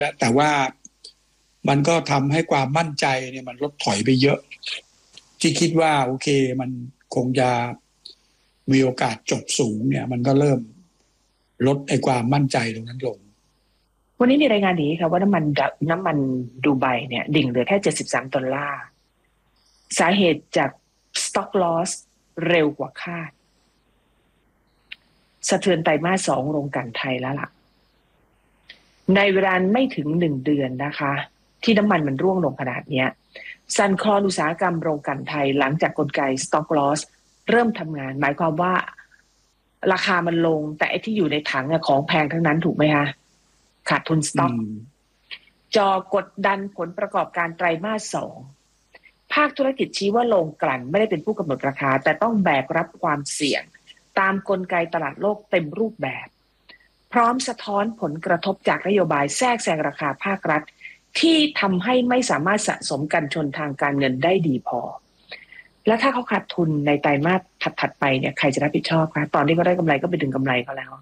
แต่ว่ามันก็ทำให้ความมั่นใจเนี่ยมันลดถอยไปเยอะที่คิดว่าโอเคมันคงจะมีโอกาสจบสูงเนี่ยมันก็เริ่มลดไอ้ความมั่นใจตรงนั้นลงวันนี้มีรายงานดีค่ะว่าน้ำมันดูไบเนี่ยดิ่งเหลือแค่$73สาเหตุจาก stock loss เร็วกว่าคาดสะเทือนไตรมาส 2โรงกลั่นไทยแล้วล่ะในเวลาไม่ถึง1เดือนนะคะที่น้ำมันร่วงลงขนาดนี้สั่นคลอนอุตสาหกรรมโรงกลั่นไทยหลังจากกลไก stock loss เริ่มทำงานหมายความว่าราคามันลงแต่ไอ้ที่อยู่ในถังของแพงทั้งนั้นถูกไหมคะขาดทุนสต็อกจอกดดันผลประกอบการไตรมาส 2ภาคธุรกิจชี้ว่าโรงกลั่นไม่ได้เป็นผู้กำหนดราคาแต่ต้องแบกรับความเสี่ยงตามกลไกตลาดโลกเต็มรูปแบบพร้อมสะท้อนผลกระทบจากนโยบายแทรกแซงราคาภาครัฐที่ทำให้ไม่สามารถสะสมกันชนทางการเงินได้ดีพอแล้วถ้าเขาขาดทุนในไตรมาสถัดไปเนี่ยใครจะรับผิดชอบคะตอนที่เขาได้กำไรก็ไปดึงกำไรเขาแล้ว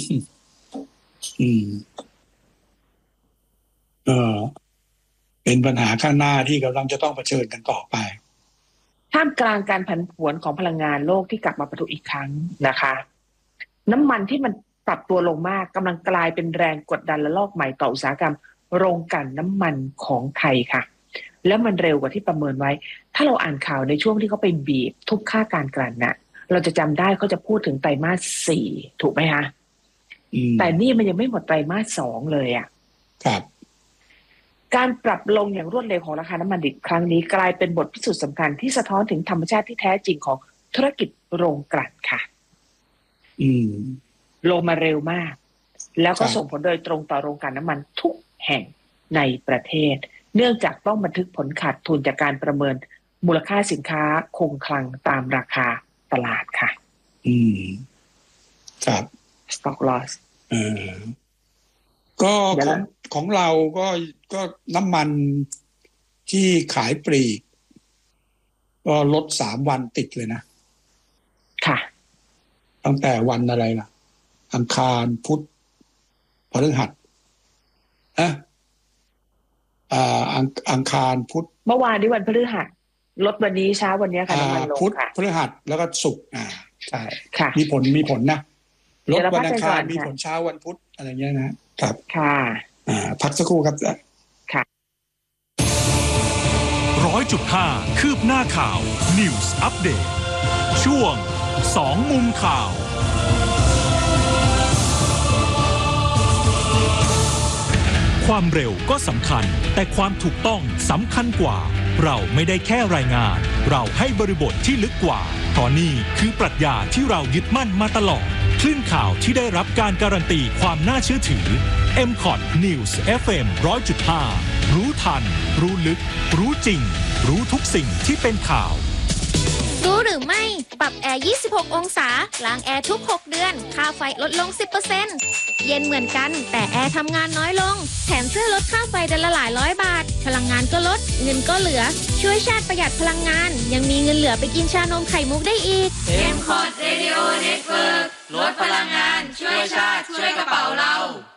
เป็นปัญหาข้างหน้าที่กำลังจะต้องเผชิญกันต่อไปท่ามกลางการผันผวนของพลังงานโลกที่กลับมาปะทุอีกครั้งนะคะน้ำมันที่มันปรับตัวลงมากกำลังกลายเป็นแรงกดดันและลอกใหม่ต่ออุตสาหกรรมโรงกลั่นน้ำมันของไทยค่ะแล้วมันเร็วกว่าที่ประเมินไว้ถ้าเราอ่านข่าวในช่วงที่เขาไปบีบทุบค่าการกลั่นน่ะเราจะจำได้เขาจะพูดถึงไตรมาส 4ถูกไหมคะแต่นี่มันยังไม่หมดไตรมาส 2เลยอ่ะครับการปรับลงอย่างรวดเร็วของราคาน้ำมันดิบครั้งนี้กลายเป็นบทพิสูจน์สำคัญที่สะท้อนถึงธรรมชาติที่แท้จริงของธุรกิจโรงกลั่นค่ะลงมาเร็วมากแล้วก็ส่งผลโดยตรงต่อโรงกลั่นน้ำมันทุกแห่งในประเทศเนื่องจากต้องบันทึกผลขาดทุนจากการประเมินมูลค่าสินค้าคงคลังตามราคาตลาดค่ะครับ stock loss ก็ของเราก็น้ำมันที่ขายปลีกก็ลด3 วันติดเลยนะค่ะตั้งแต่วันอะไรล่ะอังคารพุธพฤหัสอังคารพุธเมื่อวานนี้วันพฤหัสลดวันนี้เช้าวันนี้ค่ะน้ำมันลงพุธพฤหัสแล้วก็ศุกร์ใช่ค่ะมีผลนะลดวันอังคารมีผลเช้าวันพุธอะไรเงี้ยนะครับค่ะพักสักครู่ครับค่ะ 100.5 คืบหน้าข่าว News Update ช่วง2มุมข่าวความเร็วก็สำคัญแต่ความถูกต้องสำคัญกว่าเราไม่ได้แค่รายงานเราให้บริบทที่ลึกกว่าเพราะนี่คือปรัชญาที่เรายึดมั่นมาตลอดคลื่นข่าวที่ได้รับการการันตีความน่าเชื่อถือ MCOT News FM 100.5 รู้ทันรู้ลึกรู้จริงรู้ทุกสิ่งที่เป็นข่าวรู้หรือไม่ปรับแอร์26องศาล้างแอร์ทุก6เดือนค่าไฟลดลง 10% เย็นเหมือนกันแต่แอร์ทำงานน้อยลงแถมเสื้อลดค่าไฟเดือนละหลายร้อยบาทพลังงานก็ลดเงินก็เหลือช่วยชาติประหยัดพลังงานยังมีเงินเหลือไปกินชานมไข่มุกได้อีก MCOT Radio Network ลดพลังงานช่วยชาติช่วยกระเป๋าเรา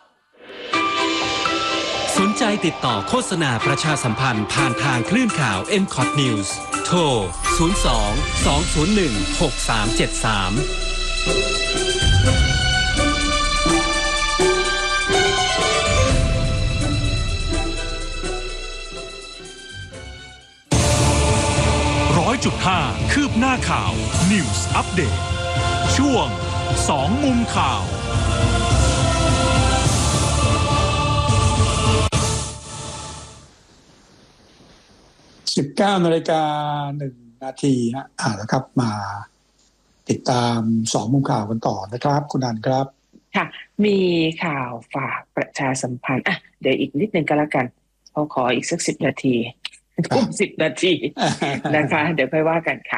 สนใจติดต่อโฆษณาประชาสัมพันธ์ผ่านทางคลื่นข่าว MCOT News โทร 100.5 คืบหน้าข่าว News Update ช่วง2มุมข่าว 19:01 นะครับมาติดตาม2มุมข่าวกันต่อนะครับคุณอันครับค่ะมีข่าวฝากประชาสัมพันธ์เดี๋ยวอีกนิดนึงก็แล้วกันขออีกสัก10 นาที10 นาทีนะคะเดี๋ยวค่อยว่ากันค่ะ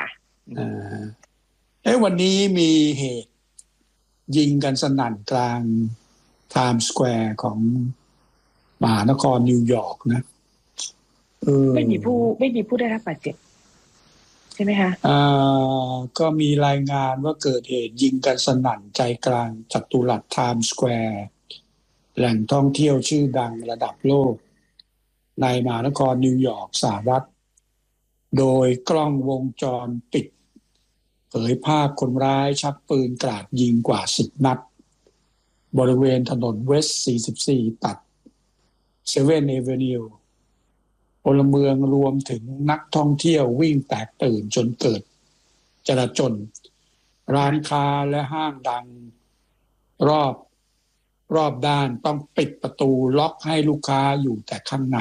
วันนี้มีเหตุยิงกันสนั่นกลางไทม์สแควร์ของมหานครนิวยอร์กนะไม่มีผู้ได้รับบาดเจ็บใช่ไหมคะก็มีรายงานว่าเกิดเหตุยิงกันสนั่นใจกลางจัตุรัสไทม์สแควร์แหล่งท่องเที่ยวชื่อดังระดับโลกในมหานครนิวยอร์กสหรัฐโดยกล้องวงจรปิดเผยภาพคนร้ายชักปืนกราดยิงกว่า10 นัดบริเวณถนนเวสต์ 44 ตัดเซเว่นเอเวนิวพลเมืองรวมถึงนักท่องเที่ยววิ่งแตกตื่นจนเกิดจลาจลร้านค้าและห้างดังรอบด้านต้องปิดประตูล็อกให้ลูกค้าอยู่แต่ข้างใน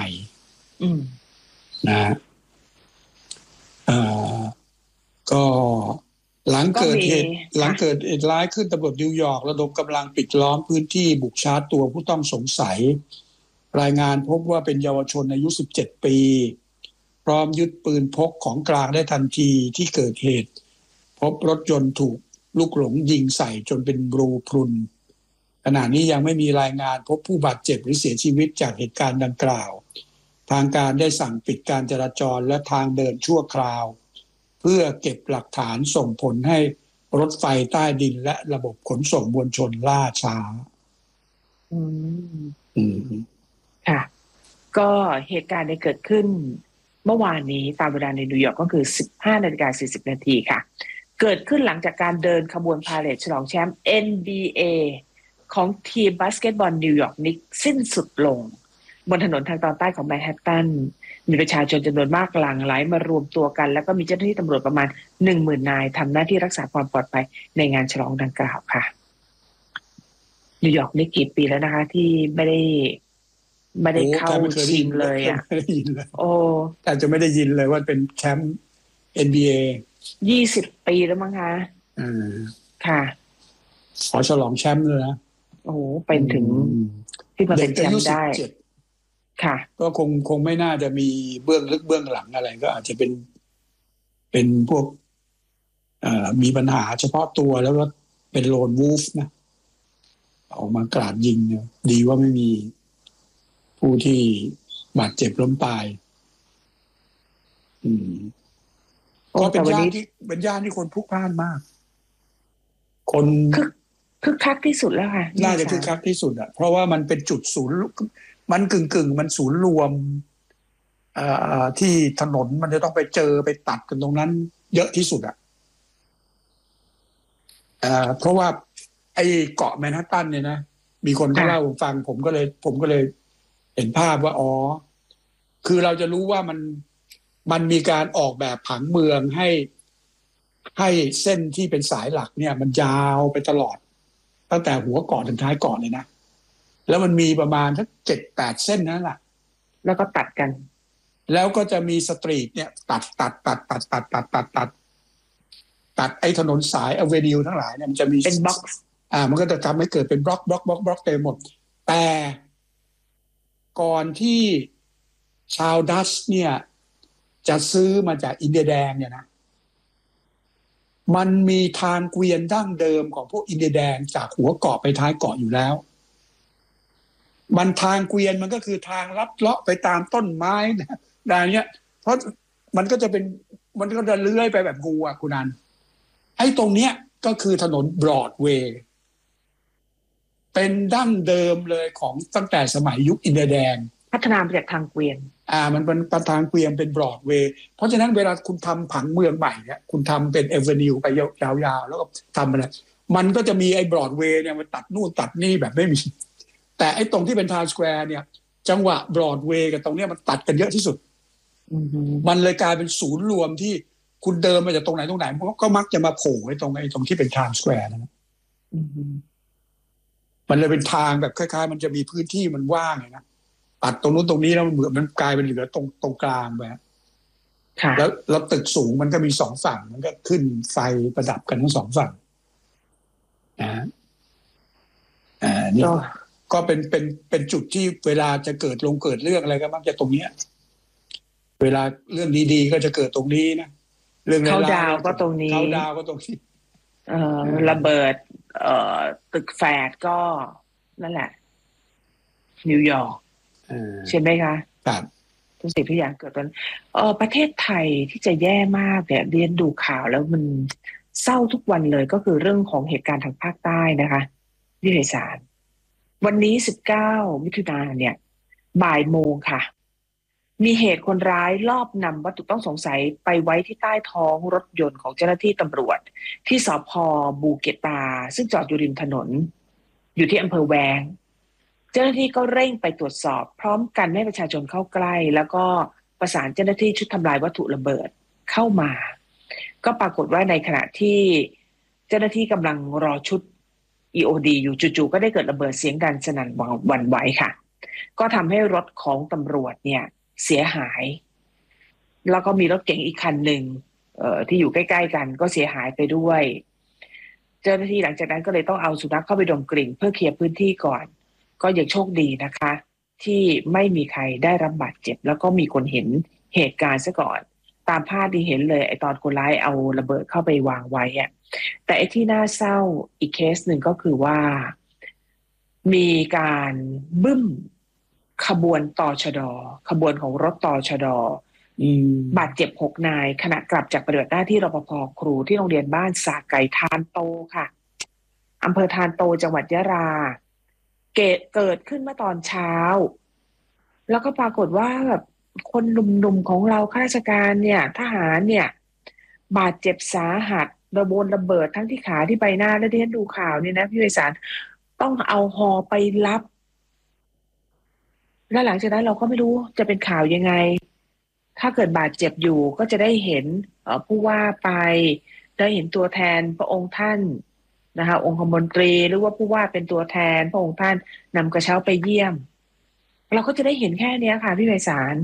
นะก็หลังเกิดเหตุร้ายขึ้นตำรวจนิวยอร์กระดมกำลังปิดล้อมพื้นที่บุกชาร์จตัวผู้ต้องสงสัยรายงานพบว่าเป็นเยาวชนอายุ17 ปีพร้อมยึดปืนพกของกลางได้ทันทีที่เกิดเหตุพบรถยนต์ถูกลูกหลงยิงใส่จนเป็นรูพรุนขณะนี้ยังไม่มีรายงานพบผู้บาดเจ็บหรือเสียชีวิตจากเหตุการณ์ดังกล่าวทางการได้สั่งปิดการจราจรและทางเดินชั่วคราวเพื่อเก็บหลักฐานส่งผลให้รถไฟใต้ดินและระบบขนส่งมวลชนล่าช้าค่ะก็เหตุการณ์ได้เกิดขึ้นเมื่อวานนี้ตามเวลาในนิวยอร์กก็คือ 15:40 นาทีค่ะเกิดขึ้นหลังจากการเดินขบวนพาเหรดฉลองแชมป์ NBA ของทีมบาสเกตบอลนิวยอร์กนิกส์สิ้นสุดลงบนถนนทางตอนใต้ของแมนฮัตตันมีประชาชนจำนวนมากหลั่งไหลมารวมตัวกันแล้วก็มีเจ้าหน้าที่ตำรวจประมาณ 10,000 นายทำหน้าที่รักษาความปลอดภัยในงานฉลองดังกล่าวค่ะนิวยอร์กนี่กี่ปีแล้วนะคะที่ไม่ได้เข้าชิงเลยอ่ะไม่ได้ยินเลยโอ้แต่จะไม่ได้ยินเลยว่าเป็นแชมป์ NBA 20 ปีแล้วมั้งคะค่ะขอฉลองแชมป์เลยนะโอ้เป็นถึงที่มาเป็นแชมป์ได้ค่ะก็คงไม่น่าจะมีเบื้องลึกเบื้องหลังอะไรก็อาจจะเป็นพวกมีปัญหาเฉพาะตัวแล้วก็เป็นโลนวูฟนะออกมากราดยิงดีว่าไม่มีผู้ที่บาดเจ็บล้มตายก็เป็นย่านที่คนพลุกพล่านมากคนคึกคักที่สุดแล้วค่ะน่าจะคึกคักที่สุดอ่ะเพราะว่ามันเป็นจุดศูนย์มันกึ่งมันศูนย์รวมที่ถนนมันจะต้องไปเจอไปตัดกันตรงนั้นเยอะที่สุดอ่ะเพราะว่าไอ้เกาะแมนฮัตตันเนี่ยนะมีคนเขาเล่าฟังผมก็เลยเห็นภาพว่าอ๋อคือเราจะรู้ว่ามันมีการออกแบบผังเมืองให้เส้นที่เป็นสายหลักเนี่ยมันยาวไปตลอดตั้งแต่หัวเกาะถึงท้ายเกาะเลยนะแล้วมันมีประมาณสัก 7-8 เส้นนั่นแหละแล้วก็ตัดกันแล้วก็จะมีสตรีทเนี่ยตัดไอ้ถนนสายอเวนิวทั้งหลายเนี่ยมันจะมีเป็นบล็อกมันก็จะทำให้เกิดเป็นบล็อกเต็มหมดแต่ก่อนที่ชาวดัชเนี่ยจะซื้อมาจากอินเดียแดงเนี่ยนะมันมีทางเกวียนดั้งเดิมของพวกอินเดียแดงจากหัวเกาะไปท้ายเกาะอยู่แล้วมันทางเกวียนมันก็คือทางลัดเลาะไปตามต้นไม้นะอย่างเงี้ยเพราะมันก็จะเลื้อยไปแบบงูอ่ะคุณนันไอ้ตรงเนี้ยก็คือถนนบรอดเวย์เป็นดั้งเดิมเลยของตั้งแต่สมัยยุคอินเดียแดงพัฒนามาจากทางเกวียนมันเป็นทางเกวียนเป็นบรอดเวย์เพราะฉะนั้นเวลาคุณทำผังเมืองใหม่เนี่ยคุณทำเป็นเอเวนิวไปยาวๆแล้วก็ทำอะไรมันก็จะมีไอ้บรอดเวย์เนี่ยมันตัดนู่นตัดนี่แบบไม่มีแต่ไอ้ตรงที่เป็นไทม์สแควร์เนี่ยจังหวะบรอดเวย์กับตรงเนี้ยมันตัดกันเยอะที่สุดมันเลยกลายเป็นศูนย์รวมที่คุณเดินมาจากตรงไหนก็มักจะมาโผล่ไอ้ตรงที่เป็นไทม์สแควร์นะมันเลยเป็นทางแบบคล้ายๆมันจะมีพื้นที่มันว่างนะตัดตรงนู้นตรงนี้แล้วมันกลายเป็นเหลือตรงกลางไปแล้วตึกสูงมันก็มี2 ฝั่งมันก็ขึ้นไฟประดับกันทั้ง2 ฝั่งนี่ก็เป็นจุดที่เวลาจะเกิดเรื่องอะไรก็มักจะตรงนี้เวลาเรื่องดีๆก็จะเกิดตรงนี้นะเรื่องเขาดาวก็ตรงนี้ระเบิดตึกแฝดก็นั่นแหละนิวยอร์กใช่ไหมคะครับทุกสิ่งทุกอย่างเกิดตอนประเทศไทยที่จะแย่มากเนี่ยเรียนดูข่าวแล้วมันเศร้าทุกวันเลยก็คือเรื่องของเหตุการณ์ทางภาคใต้นะคะที่ไพศาลวันนี้19มิถุนายนเนี่ยบ่ายโมงค่ะมีเหตุคนร้ายลอบนำวัตถุต้องสงสัยไปไว้ที่ใต้ท้องรถยนต์ของเจ้าหน้าที่ตำรวจที่สภ.บูเกตาซึ่งจอดอยู่ริมถนนอยู่ที่อำเภอแวงเจ้าหน้าที่ก็เร่งไปตรวจสอบพร้อมกันให้ประชาชนเข้าใกล้แล้วก็ประสานเจ้าหน้าที่ชุดทำลายวัตถุระเบิดเข้ามาก็ปรากฏว่าในขณะที่เจ้าหน้าที่กำลังรอชุด EOD อยู่จู่ๆก็ได้เกิดระเบิดเสียงดังสนั่นหวั่นไหวค่ะก็ทำให้รถของตำรวจเนี่ยเสียหายแล้วก็มีรถเก๋งอีกคันหนึ่งที่อยู่ใกล้ๆกันก็เสียหายไปด้วยเจ้าหน้าที่หลังจากนั้นก็เลยต้องเอาสุนัขเข้าไปดมกลิ่นเพื่อเคลียร์พื้นที่ก่อนก็ยังโชคดีนะคะที่ไม่มีใครได้รับบาดเจ็บแล้วก็มีคนเห็นเหตุการณ์ซะก่อนตามภาพที่เห็นเลยไอ้ตอนคนร้ายเอาระเบิดเข้าไปวางไว้อะแต่ไอ้ที่น่าเศร้าอีกเคสหนึ่งก็คือว่ามีการบึ้มขบวนตชด.ขบวนของรถตชด.บาดเจ็บ6 นายขณะกลับจากปฏิบัติหน้าที่รปภ.ครูที่โรงเรียนบ้านสาไก่ทานโตค่ะอำเภอทานโตจังหวัดยะลาเกิดขึ้นเมื่อตอนเช้าแล้วก็ปรากฏว่าแบบคนหนุ่มๆของเราข้าราชการเนี่ยทหารเนี่ยบาดเจ็บสาหัสระเบิดทั้งที่ขาที่ใบหน้าและที่ฉันดูข่าวเนี่ยนะพี่ไพศาลต้องเอาฮอไปรับแล้วหลังจากนั้นเราก็ไม่รู้จะเป็นข่าวยังไงถ้าเกิดบาดเจ็บอยู่ก็จะได้เห็นผู้ว่าไปได้เห็นตัวแทนพระองค์ท่านนะคะองคมนตรีหรือว่าผู้ว่าเป็นตัวแทนพระองค์ท่านนำกระเช้าไปเยี่ยมเราก็จะได้เห็นแค่นี้ค่ะพี่ไพศาล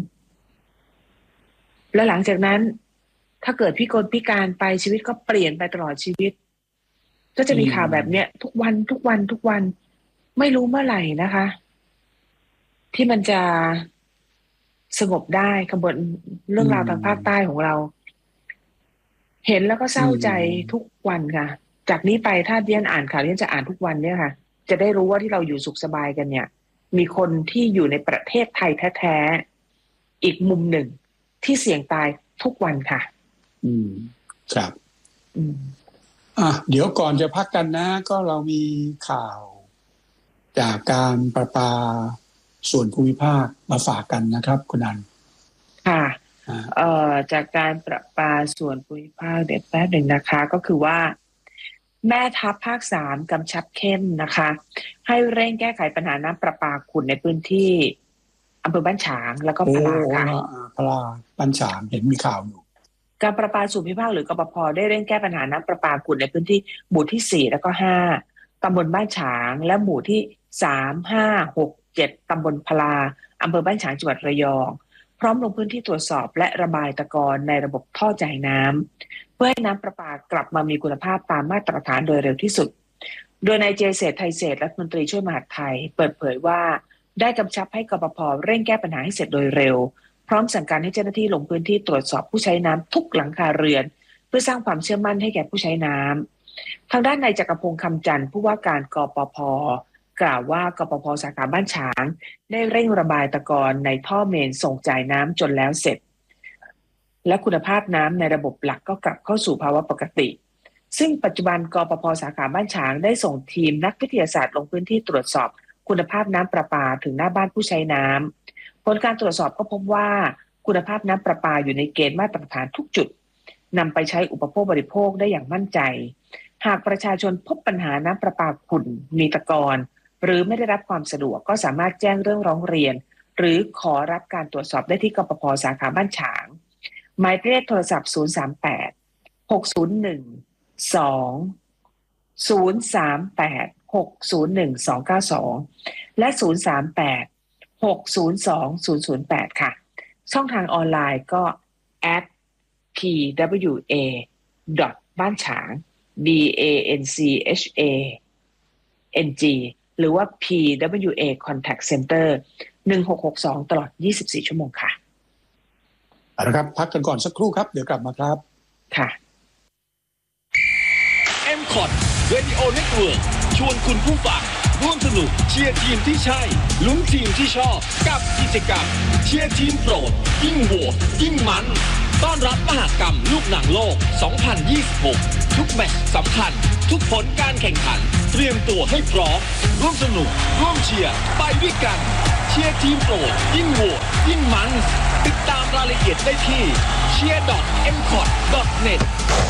แล้วหลังจากนั้นถ้าเกิดพิการไปชีวิตก็เปลี่ยนไปตลอดชีวิตก็จะมีข่าวแบบเนี้ยทุกวันไม่รู้เมื่อไหร่นะคะที่มันจะสงบได้ขบวนเรื่องราวทางภาคใต้ของเราเห็นแล้วก็เศร้าใจทุกวันค่ะจากนี้ไปถ้าเรียนอ่านข่าวเรียนจะอ่านทุกวันเนี่ยค่ะจะได้รู้ว่าที่เราอยู่สุขสบายกันเนี่ยมีคนที่อยู่ในประเทศไทยแท้ๆอีกมุมหนึ่งที่เสี่ยงตายทุกวันค่ะครับเดี๋ยวก่อนจะพักกันนะก็เรามีข่าวจากการประปาส่วนภูมิภาคมาฝากกันนะครับคุณอันค่ะจากการประปาส่วนภูมิภาคเดี๋ยวแป๊บหนึ่งนะคะก็คือว่าแม่ทัพภาค3กำชับเข้มนะคะให้เร่งแก้ไขปัญหาน้ำประปาขุ่นในพื้นที่อำเภอบ้านฉางแล้วก็พลาค่ะพลาบ้านฉางเห็นมีข่าวอยู่การประปาส่วนภูมิภาคหรือกปภ.ได้เร่งแก้ปัญหาน้ำประปาขุ่นในพื้นที่หมู่ที่4แล้วก็5ตำบลบ้านฉางและหมู่ที่3 5 6 7ตำบลพลาอำเภอบ้านฉางจังหวัดระยองพร้อมลงพื้นที่ตรวจสอบและระบายตะกอนในระบบท่อจ่ายน้ำเพื่อให้น้ำประปากลับมามีคุณภาพตามมาตรฐานโดยเร็วที่สุดโดยนายเจเศรษฐ์ไทยเศรษฐ์รัฐมนตรีช่วยมหาดไทยเปิดเผยว่าได้กำชับให้กปภ.เร่งแก้ปัญหาให้เสร็จโดยเร็วพร้อมสั่งการให้เจ้าหน้าที่ลงพื้นที่ตรวจสอบผู้ใช้น้ำทุกหลังคาเรือนเพื่อสร้างความเชื่อมั่นให้แก่ผู้ใช้น้ำทางด้านนายจักรพงษ์คำจันทร์ผู้ว่าการกปภ.กล่าวว่ากปภ.สาขาบ้านฉางได้เร่งระบายตะกอนในท่อเมนส่งจ่ายน้ำจนแล้วเสร็จและคุณภาพน้ำในระบบหลักก็กลับเข้าสู่ภาวะปกติซึ่งปัจจุบันกปภ.สาขาบ้านฉางได้ส่งทีมนักวิทยาศาสตร์ลงพื้นที่ตรวจสอบคุณภาพน้ำประปาถึงหน้าบ้านผู้ใช้น้ำผลการตรวจสอบก็พบว่าคุณภาพน้ำประปาอยู่ในเกณฑ์มาตรฐานทุกจุดนำไปใช้อุปโภคบริโภคได้อย่างมั่นใจหากประชาชนพบปัญหาน้ำประปาขุ่นมีตะกอนหรือไม่ได้รับความสะดวกก็สามารถแจ้งเรื่องร้องเรียนหรือขอรับการตรวจสอบได้ที่กปภ.สาขาบ้านฉางหมายเลขโทรศัพท์038 601 2 038 601 292และ038 602 008ค่ะช่องทางออนไลน์ก็ @pwa บ้านฉาง BANCHANG หรือว่า PWA Contact Center 1662ตลอด24ชั่วโมงค่ะเอาละครับพักกันก่อนสักครู่ครับเดี๋ยวกลับมาครับค่ะ M-Cot Radio Network ชวนคุณผู้ฟังร่วมสนุกเชียร์ทีมที่ใช่ลุ้นทีมที่ชอบกับกิจกรรมเชียร์ทีมโปรดยิ่งโหวตยิ่งมันต้อนรับมหกรรมลูกหนังโลก 2026 ทุกแมตช์สำคัญทุกผลการแข่งขันเตรียมตัวให้พร้อมร่วมสนุกร่วมเชียร์ไปด้วยกันเชียร์ทีมโปรดยิ่งโหวตยิ่งมันติดตามรายละเอียดได้ที่ cheer.mcot.net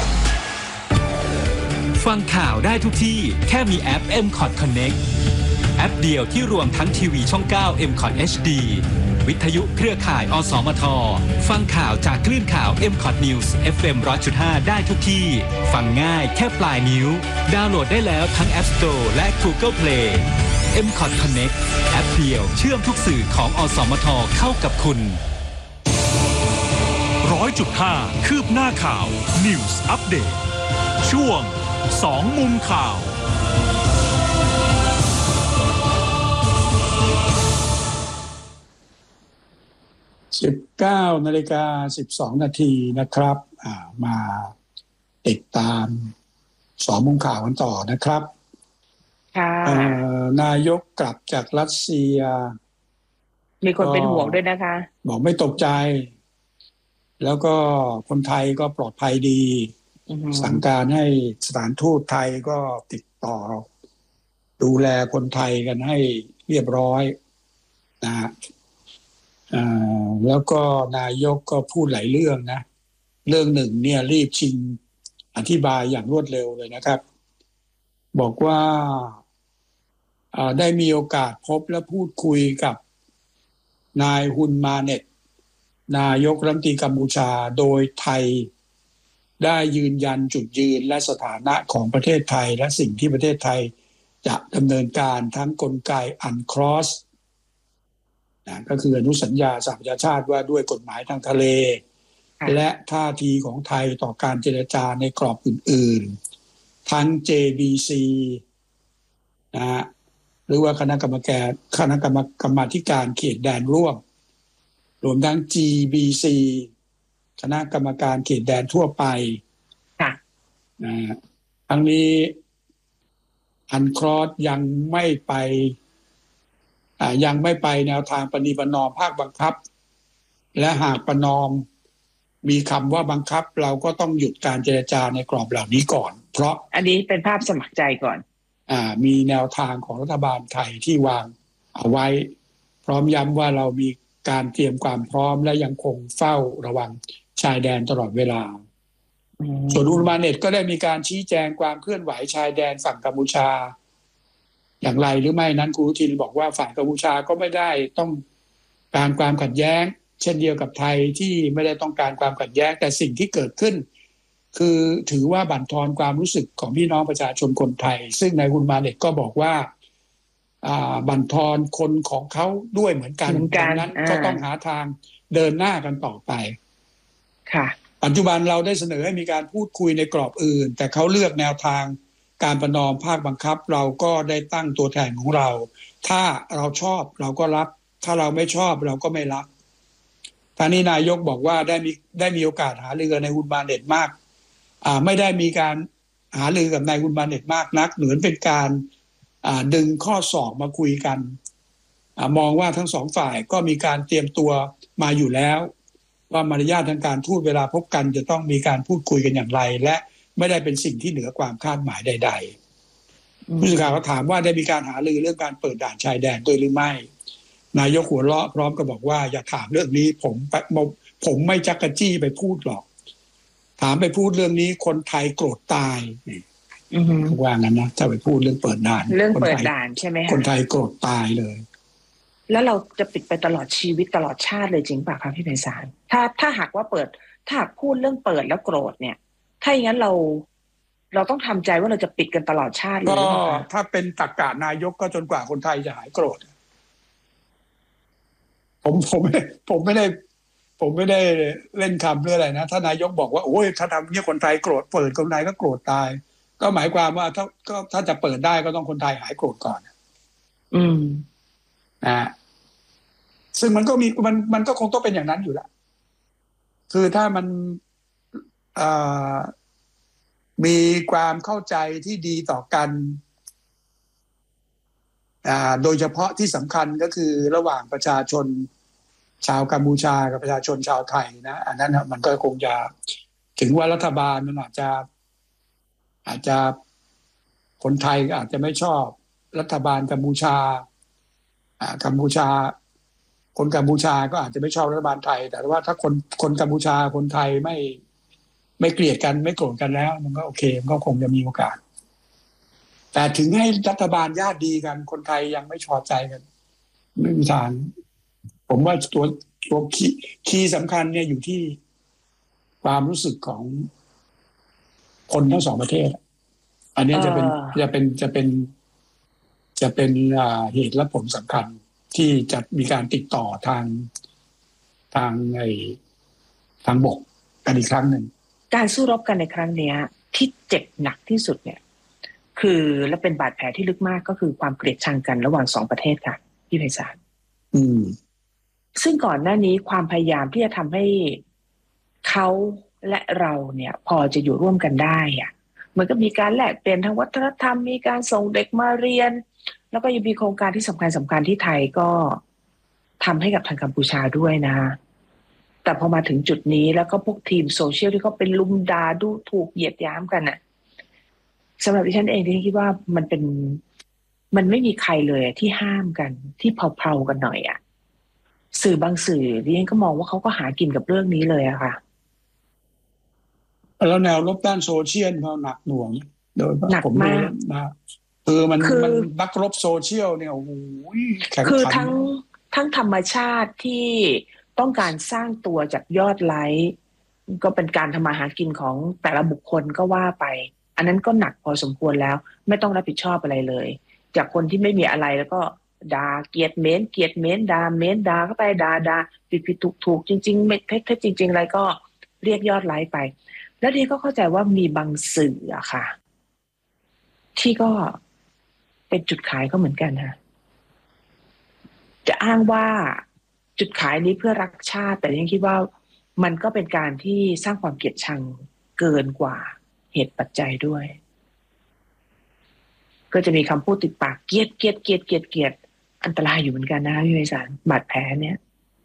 ฟังข่าวได้ทุกที่แค่มีแอป MCOT Connect แอปเดียวที่รวมทั้งทีวีช่อง 9 MCOT HD วิทยุเครือข่ายอสมทฟังข่าวจากคลื่นข่าว MCOT News FM 100.5 ได้ทุกที่ฟังง่ายแค่ปลายนิ้วดาวน์โหลดได้แล้วทั้ง App Store และ Google Play MCOT Connect แอปเดียวเชื่อมทุกสื่อของอสมทเข้ากับคุณ 100.5 คืบหน้าข่าว News Update ช่วง2มุมข่าว 19:12 น.นะครับมาติดตาม2มุมข่าวกันต่อนะครับนายกกลับจากรัสเซียมีคนเป็นห่วงด้วยนะคะบอกไม่ตกใจแล้วก็คนไทยก็ปลอดภัยดีสั่งการให้สถานทูตไทยก็ติดต่อดูแลคนไทยกันให้เรียบร้อยนะแล้วก็นายกก็พูดหลายเรื่องนะเรื่องหนึ่งเนี่ยรีบชิงอธิบายอย่างรวดเร็วเลยนะครับบอกว่าได้มีโอกาสพบและพูดคุยกับนายฮุนมาเน็ตนายกรัฐมนตรีกัมพูชาโดยไทยได้ยืนยันจุดยืนและสถานะของประเทศไทยและสิ่งที่ประเทศไทยจะดำเนินการทั้งกลไก UNCLOS ก็คืออนุสัญญาสหประชาชาติว่าด้วยกฎหมายทางทะเลและท่าทีของไทยต่อการเจรจาในกรอบอื่นๆทั้ง JBC นะหรือว่าคณะกรรมาธิการเขตแดนร่วมรวมทั้ง GBC คณะกรรมการเขตแดนทั่วไปทั้งนี้UNCLOSยังไม่ไปแนวทางประนีประนอมภาคบังคับและหากประนอมมีคำว่าบังคับเราก็ต้องหยุดการเจรจาในกรอบเหล่านี้ก่อนเพราะอันนี้เป็นภาพสมัครใจก่อนมีแนวทางของรัฐบาลไทยที่วางเอาไว้พร้อมย้ำว่าเรามีการเตรียมความพร้อมและยังคงเฝ้าระวังชายแดนตลอดเวลาส่วนอุลมาเน็ตก็ได้มีการชี้แจงความเคลื่อนไหวชายแดนฝั่งกัมพูชาอย่างไรหรือไม่นั้นคุณอนุทินบอกว่าฝ่ายกัมพูชาก็ไม่ได้ต้องการความขัดแย้งเช่นเดียวกับไทยที่ไม่ได้ต้องการความขัดแย้งแต่สิ่งที่เกิดขึ้นคือถือว่าบั่นทอนความรู้สึกของพี่น้องประชาชนคนไทยซึ่งนายอุลมาเน็ตก็บอกว่าบั่นทอนคนของเขาด้วยเหมือนกันดังนั้นก็ต้องหาทางเดินหน้ากันต่อไปค่ะปัจจุบันเราได้เสนอให้มีการพูดคุยในกรอบอื่นแต่เขาเลือกแนวทางการประนอมภาคบังคับเราก็ได้ตั้งตัวแทนของเราถ้าเราชอบเราก็รับถ้าเราไม่ชอบเราก็ไม่รับทางนี้นายกบอกว่าได้มีโอกาสหารือกับนายฮุนมาเน็ตมากไม่ได้มีการหารือกับนายฮุนมาเน็ตมากนักเหมือนเป็นการดึงข้อสอบมาคุยกันมองว่าทั้งสองฝ่ายก็มีการเตรียมตัวมาอยู่แล้วว่ามารยาททางการทูตเวลาพบกันจะต้องมีการพูดคุยกันอย่างไรและไม่ได้เป็นสิ่งที่เหนือความคาดหมายใดๆผู้สื่อข่าวก็ถามว่าได้มีการหารือเรื่องการเปิดด่านชายแดนด้วยหรือไม่นายกหัวเราะพร้อมกับบอกว่าอย่าถามเรื่องนี้ผมไม่จักกะจี้ไปพูดหรอกถามไปพูดเรื่องนี้คนไทยโกรธตายว่างั้นนะถ้าไปพูดเรื่องเปิดด่านเรื่องเปิดด่านใช่ไหมคะคนไทยโกรธตายเลยแล้วเราจะปิดไปตลอดชีวิตตลอดชาติเลยจริงป่ะคะพี่ไพศาลถ้าหากว่าถ้าหากพูดเรื่องเปิดแล้วโกรธเนี่ยถ้าอย่างนั้นเราต้องทำใจว่าเราจะปิดกันตลอดชาติเลยก็ถ้าเป็นตรรกะนายกก็จนกว่าคนไทยจะหายโกรธผมไม่ได้เล่นคำเรื่องอะไรนะถ้านายกบอกว่าโอ้ยถ้าทำเนี่ยคนไทยโกรธเปิดคนไทยก็โกรธตายก็หมายความว่าถ้าจะเปิดได้ก็ต้องคนไทยหายโกรธก่อนซึ่งมันก็มันก็คงต้องเป็นอย่างนั้นอยู่แล้วคือถ้ามันมีความเข้าใจที่ดีต่อกันโดยเฉพาะที่สำคัญก็คือระหว่างประชาชนชาวกัมพูชากับประชาชนชาวไทยนะอันนั้นมันก็คงจะถึงว่ารัฐบาลมันอาจจะคนไทยก็อาจจะไม่ชอบรัฐบาลกัมพูชาคนกัมพูชาก็อาจจะไม่ชอบรัฐบาลไทยแต่ว่าถ้าคนกัมพูชาคนไทยไม่เกลียดกันไม่โกรธกันแล้วมันก็โอเคมันก็คงจะมีโอกาสแต่ถึงให้รัฐบาลญาติดีกันคนไทยยังไม่พอใจกันไม่มีทางผมว่าตัวคีย์สำคัญเนี่ยอยู่ที่ความรู้สึกของคนทั้งสองประเทศอันนี้จะเป็นเหตุและผลสำคัญที่จะมีการติดต่อทางบกกันอีกครั้งหนึ่งการสู้รบกันในครั้งนี้ที่เจ็บหนักที่สุดเนี่ยคือและเป็นบาดแผลที่ลึกมากก็คือความเกลียดชังกันระหว่างสองประเทศค่ะพี่ไพศาลซึ่งก่อนหน้านี้ความพยายามที่จะทำให้เขาและเราเนี่ยพอจะอยู่ร่วมกันได้อะมันก็มีการแลกเปลี่ยนทางวัฒนธรรมมีการส่งเด็กมาเรียนแล้วก็ยังมีโครงการที่สำคัญที่ไทยก็ทำให้กับทางกัมพูชาด้วยนะแต่พอมาถึงจุดนี้แล้วก็พวกทีมโซเชียลที่เขาเป็นลุมด่าดูถูกเหยียดหยามกันน่ะสำหรับดิฉันเองที่คิดว่ามันไม่มีใครเลยที่ห้ามกันที่เพลาๆกันหน่อยอ่ะสื่อบางสื่อดิฉันก็มองว่าเขาก็หากินกับเรื่องนี้เลยอะค่ะแล้วแนวรบด้านโซเชียลเขาหนักหน่วงโดยผมดูนะมันนักรบโซเชียลเนี่ยโอ้โหแข็งขันคือทั้งธรรมชาติที่ต้องการสร้างตัวจากยอดไลค์ก็เป็นการทำมาหากินของแต่ละบุคคลก็ว่าไปอันนั้นก็หนักพอสมควรแล้วไม่ต้องรับผิดชอบอะไรเลยจากคนที่ไม่มีอะไรแล้วก็ด่าเกลียดเม้นด่าเม้นด่าเข้าไปด่าผิดถูกจริงๆไม่เท็จจริงๆอะไรก็เรียกยอดไลค์ไปแล้วดีก็เข้าใจว่ามีบางสื่ออะค่ะที่ก็เป็นจุดขายก็เหมือนกันนะจะอ้างว่าจุดขายนี้เพื่อรักชาติแต่ยังคิดว่ามันก็เป็นการที่สร้างความเกลียดชังเกินกว่าเหตุปัจจัยด้วยก็จะมีคำพูดติดปากเกลียดอันตรายอยู่เหมือนกันนะพี่ไพศาลบาดแผลเนี่ย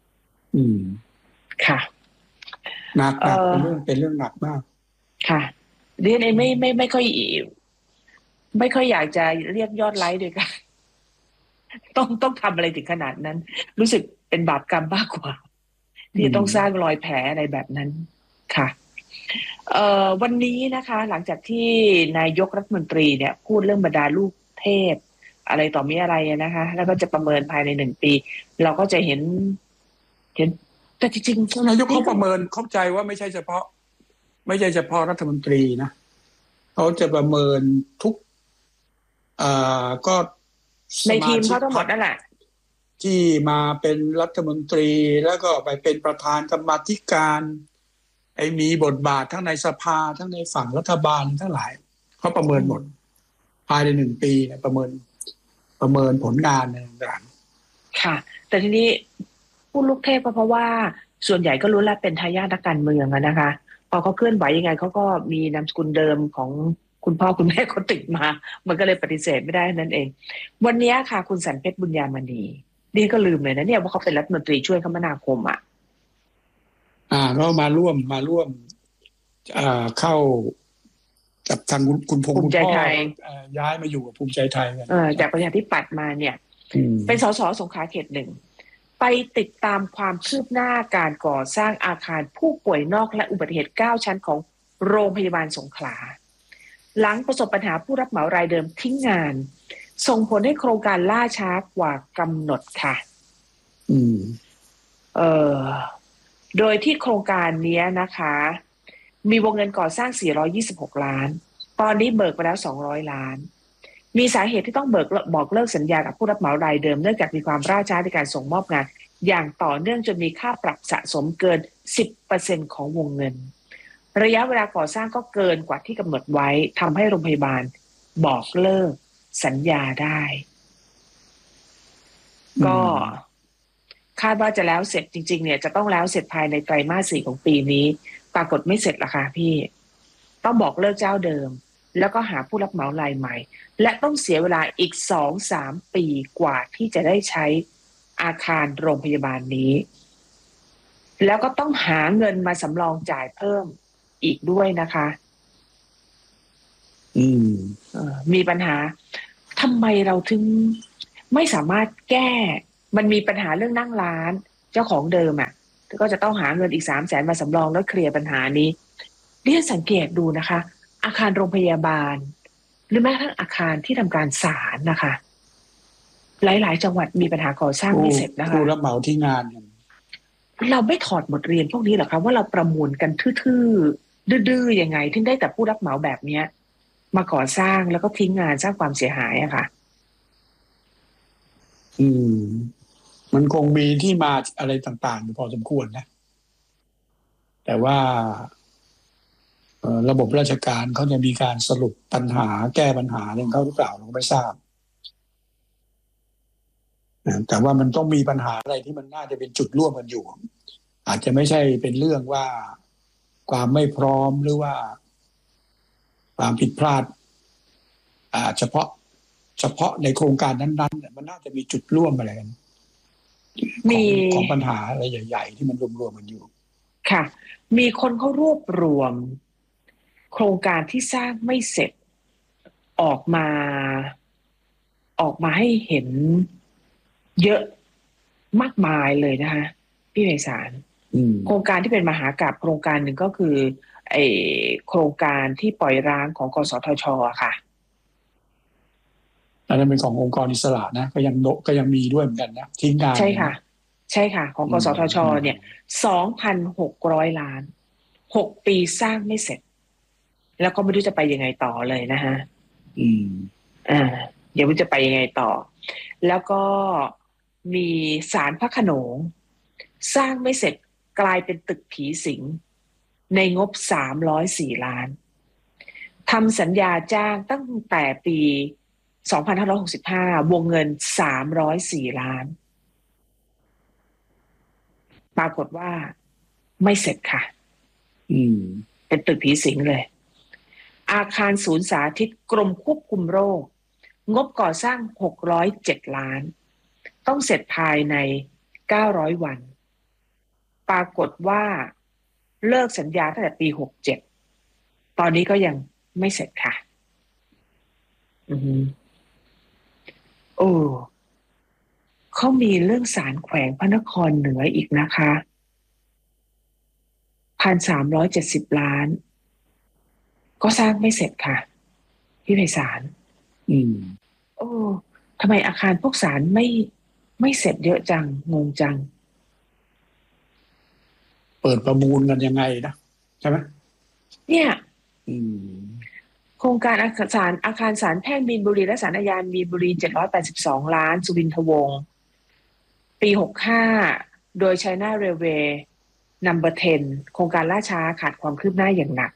ค่ะหนักเป็นเรื่องหนักมากค่ะเรียนเองไม่ค่อยอยากจะเรียกยอดไลค์ด้วยกันต้องทำอะไรถึงขนาดนั้นรู้สึกเป็นบาปกรรมมากกว่าที่ต้องสร้างรอยแผลอะไรแบบนั้นค่ะวันนี้นะคะหลังจากที่นายกรัฐมนตรีเนี่ยพูดเรื่องบรรดาลูกเทพอะไรต่อมีอะไรนะคะแล้วก็จะประเมินภายใน1 ปีเราก็จะเห็นแต่จริงๆนายกเขาประเมินเข้าใจว่าไม่ใช่เฉพาะรัฐมนตรีนะเขาจะประเมินทุกก็ในทีมเขาทั้งหมดนั่นแหละที่มาเป็นรัฐมนตรีแล้วก็ไปเป็นประธานกรรมาธิการมีบทบาททั้งในสภาทั้งในฝั่งรัฐบาลทั้งหลายเขาประเมินหมดภายใน1 ปีเนี่ยประเมินผลงานต่างๆค่ะแต่ทีนี้ผู้ลูกเทพเพราะว่าส่วนใหญ่ก็รู้แล้วเป็นทายาทนักการเมืองนะคะพอเขาเคลื่อนไหวยังไงเขาก็มีนามสกุลเดิมของคุณพ่อคุณแม่เขาติดมามันก็เลยปฏิเสธไม่ได้นั่นเองวันนี้ค่ะคุณสันเพชรบุญญามณีนี่ก็ลืมเลยนะเนี่ยว่าเขาเป็นรัฐมนตรีช่วยคมนาคมก็มาร่วมเข้ากับทางคุณพงษ์คุณพ่อย้ายมาอยู่กับภูมิใจไทยกันจากประชาธิปัตย์มาเนี่ยเป็นสสสงขลาเขต 1ไปติดตามความคืบหน้าการก่อสร้างอาคารผู้ป่วยนอกและอุบัติเหตุ9 ชั้นของโรงพยาบาลสงขลาหลังประสบปัญหาผู้รับเหมารายเดิมทิ้งงานส่งผลให้โครงการล่าช้ากว่ากำหนดค่ะโดยที่โครงการนี้นะคะมีวงเงินก่อสร้าง426 ล้านตอนนี้เบิกไปแล้ว200 ล้านมีสาเหตุที่ต้องบอกเลิกสัญญากับผู้รับเหมารายเดิมเนื่องจากมีความล่าช้าในการส่งมอบงานอย่างต่อเนื่องจนมีค่าปรับสะสมเกิน 10% ของวงเงินระยะเวลาก่อสร้างก็เกินกว่าที่กำหนดไว้ทำให้โรงพยาบาลบอกเลิกสัญญาได้ก็คาดว่าจะแล้วเสร็จจริงๆเนี่ยจะต้องแล้วเสร็จภายในไตรมาส 4ของปีนี้ปรากฏไม่เสร็จละค่ะพี่ต้องบอกเลิกเจ้าเดิมแล้วก็หาผู้รับเหมารายใหม่และต้องเสียเวลาอีก 2-3 ปีกว่าที่จะได้ใช้อาคารโรงพยาบาลนี้แล้วก็ต้องหาเงินมาสำรองจ่ายเพิ่มอีกด้วยนะคะมีปัญหาทำไมเราถึงไม่สามารถแก้มันมีปัญหาเรื่องนั่งร้านเจ้าของเดิมก็จะต้องหาเงินอีก300,000มาสำรองแล้วเคลียร์ปัญหานี้เรียนสังเกตดูนะคะ อาคารโรงพยาบาลหรือแม้กระทั่งอาคารที่ทำการศาลนะคะหลายๆจังหวัดมีปัญหาก่อสร้างไม่เสร็จนะคะผู้รับเหมาที่งานเราไม่ถอดบทเรียนพวกนี้หรอคะว่าเราประมูลกันทื่อๆดื้อๆยังไงถึงได้แต่ผู้รับเหมาแบบเนี้ยมาก่อสร้างแล้วก็ทิ้งงานสร้างความเสียหายอะค่ะมันคงมีที่มาอะไรต่างๆอยู่พอสมควรนะแต่ว่าระบบราชการเขาจะมีการสรุปปัญหาแก้ปัญหาเรื่องเขาหรือเปล่าเราไม่ทราบแต่ว่ามันต้องมีปัญหาอะไรที่มันน่าจะเป็นจุดร่วมกันอยู่อาจจะไม่ใช่เป็นเรื่องว่าความไม่พร้อมหรือว่าความผิดพลาดเฉพาะในโครงการนั้นๆมันน่าจะมีจุดร่วมอะไรกันของปัญหาอะไรใหญ่ๆที่มันรวมๆกันอยู่ค่ะมีคนเขารวบรวมโครงการที่สร้างไม่เสร็จออกมาให้เห็นเยอะมากมายเลยนะคะพี่ไพศาลโครงการที่เป็นมหากาพย์โครงการหนึ่งก็คือโครงการที่ปล่อยร้างของกสทช.ค่ะอันนั้นเป็นขององค์กรอิสระนะก็ยังมีด้วยเหมือนกันนะทิ้งงานใช่ค่ะของกสทช.เนี่ย 2,600 ล้าน6 ปีสร้างไม่เสร็จแล้วก็ไม่รู้จะไปยังไงต่อเลยนะฮะเดี๋ยวมันจะไปยังไงต่อแล้วก็มีศาลพระโขนงสร้างไม่เสร็จกลายเป็นตึกผีสิงในงบ304 ล้านทำสัญญาจ้างตั้งแต่ปี2565วงเงิน304 ล้านปรากฏว่าไม่เสร็จค่ะเป็นตึกผีสิงเลยอาคารศูนย์สาธิตกรมควบคุมโรคงบก่อสร้าง607 ล้านต้องเสร็จภายใน900 วันปรากฏว่าเลิกสัญญาตั้งแต่ปี67ตอนนี้ก็ยังไม่เสร็จค่ะเขามีเรื่องศาลแขวงพระนครเหนืออีกนะคะ 1,370 ล้านก็สร้างไม่เสร็จค่ะพี่ไพศาลทำไมอาคารพวกศาลไม่เสร็จเยอะจังงงจังเปิดประมูลกันยังไงนะใช่ไหมเนี่ยโครงการอาคารศาลแพ่งมีนบุรีและศาลอาญามีนบุรี782 ล้านสุวินทวงศ์ปี65โดย China Railway Number 10 โครงการล่าช้าขาดความคืบหน้าอย่างหนัก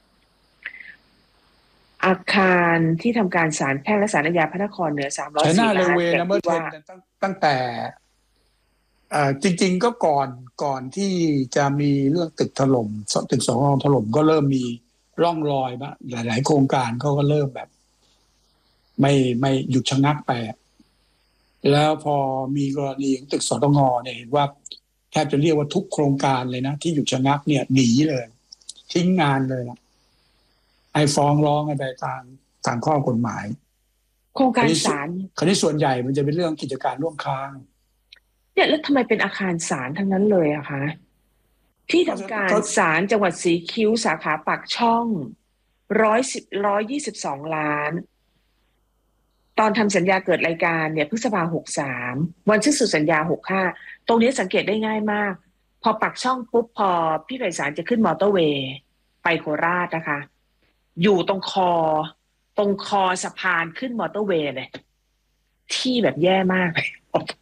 อาคารที่ทำการศาลแพ่งและศาลอาญาพระนครเหนือ304 ล้าน China Railway Number 10ตั้งแต่จริงๆก็ก่อนที่จะมีเรื่องตึกถล่มตึกสองถล่มก็เริ่มมีร่องรอยบ้างหลายๆโครงการเขาก็เริ่มแบบไม่หยุดชะงักไปแล้วพอมีกรณีของตึกสตงเนี่ยเห็นว่าแทบจะเรียกว่าทุกโครงการเลยนะที่หยุดชะงักเนี่ยหนีเลยทิ้งงานเลยนะไอ้ฟ้องร้องกันไปตามข้อกฎหมายโครงการศาลคราวนี้ส่วนใหญ่มันจะเป็นเรื่องกิจการร่วมค้างเนี่ยแล้วทำไมเป็นอาคารศาลทั้งนั้นเลยอะคะที่ทำการศาลจังหวัดศรีคิ้วสาขาปากช่อง122 ล้านตอนทำสัญญาเกิดรายการเนี่ยพฤษภาคม63วันสิ้นสุดสัญญา65ตรงนี้สังเกตได้ง่ายมากพอปากช่องปุ๊บพอพี่ไพศาลจะขึ้นมอเตอร์เวย์ไปโคราชนะคะอยู่ตรงคอสะพานขึ้นมอเตอร์เวย์เลยที่แบบแย่มากเลย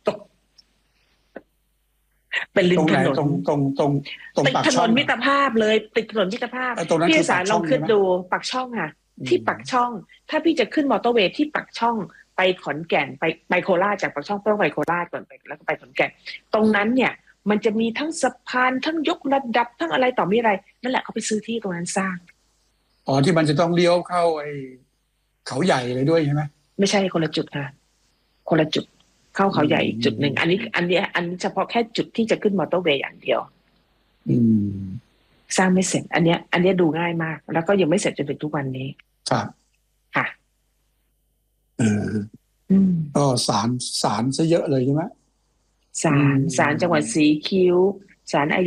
เป็นริมถนนติดถนนมิตรภาพเลยติดถนนมิตรภาพพี่ไพศาลลองคิดดูปากช่องค่ะที่ปากช่องถ้าพี่จะขึ้นมอเตอร์เวย์ที่ปากช่องไปขอนแก่นไปโคราชจากปากช่องต้องไปโคราชก่อนไปแล้วก็ไปขอนแก่นตรงนั้นเนี่ยมันจะมีทั้งสะพานทั้งยกระดับทั้งอะไรต่อมีอะไรนั่นแหละเขาไปซื้อที่ตรงนั้นสร้างที่มันจะต้องเลี้ยวเข้าไอ้เขาใหญ่เลยด้วยใช่ไหมไม่ใช่คนละจุดค่ะคนละจุดเข้าเขาใหญ่อีกจุดหนึ่งอันนี้เฉพาะแค่จุดที่จะขึ้นมอเตอร์เวย์อย่างเดียวสร้างไม่เสร็จอันนี้ดูง่ายมากแล้วก็ยังไม่เสร็จจนถึงทุกวันนี้ครับค่ะก็ศาลซะเยอะเลยใช่ไหมศาลจังหวัดสีคิ้วศาลอาญา